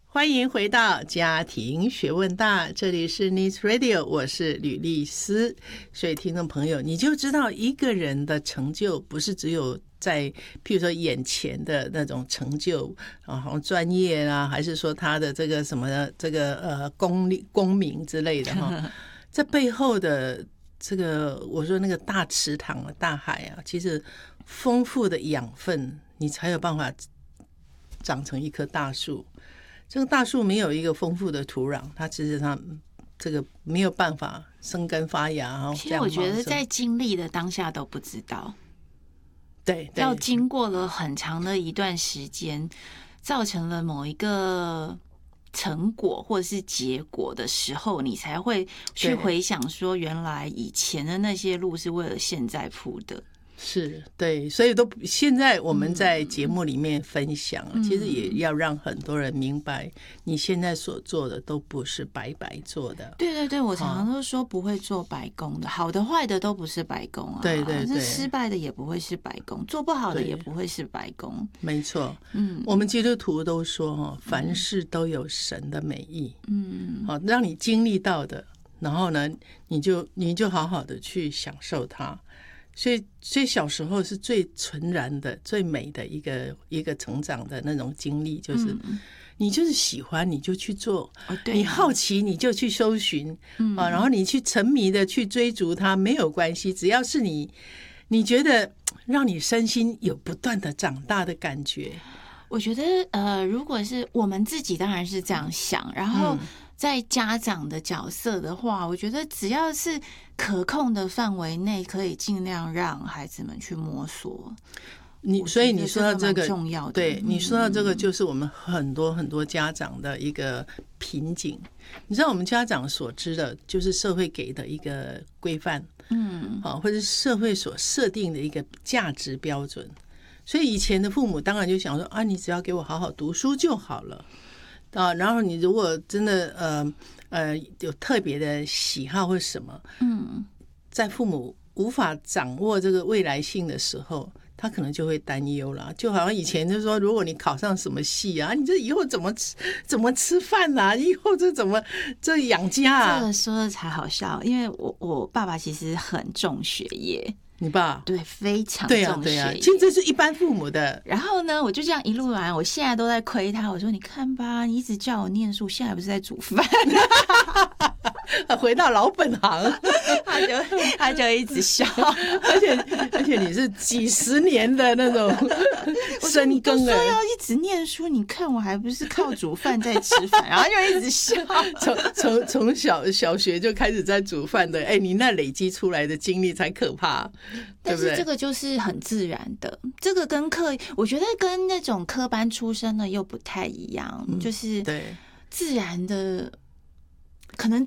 欢迎回到家庭学问大，这里是 News Radio， 我是吕丽丝。所以听众朋友，你就知道一个人的成就不是只有在譬如说眼前的那种成就啊，好像专业啊，还是说他的这个什么这个功名之类的哈，这背后的这个我说那个大池塘啊、大海啊，其实丰富的养分，你才有办法长成一棵大树。这个大树没有一个丰富的土壤，它其实上这个没有办法生根发芽。 其实我觉得在经历的当下都不知道， 对， 要经过了很长的一段时间，造成了某一个成果或者是结果的时候，你才会去回想说，原来以前的那些路是为了现在铺的。 是，对，所以现在我们在节目里面分享，其实也要让很多人明白，你现在所做的都不是白白做的。 对对对，我常常都说不会做白工的，好的坏的都不是白工啊。 对对对， 失败的也不会是白工，做不好的也不会是白工。没错，我们基督徒都说凡事都有神的美意，好，让你经历到的，然后呢，你就好好的去享受它。所以小时候是最纯然的、最美的一个成长的那种经历，就是你就是喜欢你就去做，你好奇你就去搜寻，然后你去沉迷的去追逐它没有关系，只要是你觉得让你身心有不断的长大的感觉。 我觉得如果是我们自己当然是这样想，然后在家长的角色的话，我觉得只要是可控的范围内，可以尽量让孩子们去摸索。 所以你说到这个重要的， 对，你说到这个就是我们很多很多家长的一个瓶颈。你知道我们家长所知的就是社会给的一个规范，或者社会所设定的一个价值标准。所以以前的父母当然就想说啊，你只要给我好好读书就好了啊。然后你如果真的有特别的喜好或什么，在父母无法掌握这个未来性的时候，他可能就会担忧了。就好像以前就说，如果你考上什么系啊，你这以后怎么吃饭啊？以后这养家啊？ 这个说的才好笑，因为我爸爸其实很重学业。 你爸对，非常重学业。 对啊，其实这是一般父母的。 然后呢，我就这样一路来，我现在都在亏他。我说你看吧，你一直叫我念书，现在不是在煮饭。 回到老本行， 他就一直笑， 而且你是几十年的那种深耕说要一直念书，你看我还不是靠煮饭在吃饭，然后就一直笑。 从小学就开始在煮饭的，你那累积出来的经历才可怕。 但是这个就是很自然的，这个跟我觉得跟那种科班出身的又不太一样，就是自然的。可能